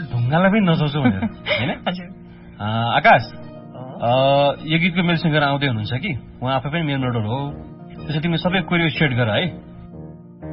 ढुङ्गालाई पनि नसोचौ भनेर हैन हजुर आकाश यो गीतको मेरो सिङ्गर आउँदै हुनुहुन्छ कि उहाँ आफै पनि मेरो नोडल हो त्यसैले तिमीले सबै कोरियो सेट गर है